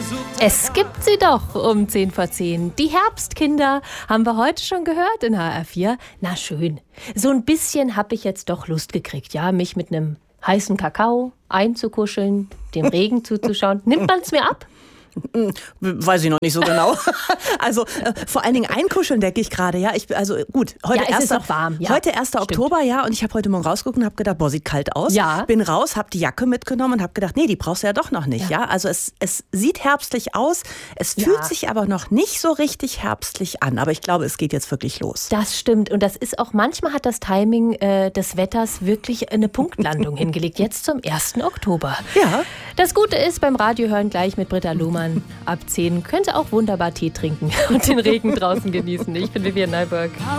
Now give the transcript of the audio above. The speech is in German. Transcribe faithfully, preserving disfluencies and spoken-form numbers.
Es gibt sie doch um zehn vor zehn. Die Herbstkinder haben wir heute schon gehört in H R vier. Na schön. So ein bisschen habe ich jetzt doch Lust gekriegt, ja, mich mit einem heißen Kakao einzukuscheln, dem Regen zuzuschauen. Nimmt man es mir ab? Weiß ich noch nicht so genau. Also äh, vor allen Dingen einkuscheln, denke ich gerade. Ja, ich, also gut, heute Ja, es ist erster noch warm. Ja, heute erster stimmt. Oktober, ja, und ich habe heute Morgen rausgeguckt und habe gedacht, boah, sieht kalt aus. Ja. Bin raus, habe die Jacke mitgenommen und habe gedacht, nee, die brauchst du ja doch noch nicht. Ja, Ja. also es, es sieht herbstlich aus, es Ja. fühlt sich aber noch nicht so richtig herbstlich an. Aber ich glaube, es geht jetzt wirklich los. Das stimmt. Und das ist auch, manchmal hat das Timing äh, des Wetters wirklich eine Punktlandung hingelegt. Jetzt zum ersten Oktober. Ja. Das Gute ist, beim Radiohören gleich mit Britta Lohmann ab zehn könnt ihr auch wunderbar Tee trinken und den Regen draußen genießen. Ich bin Vivian Neuburg.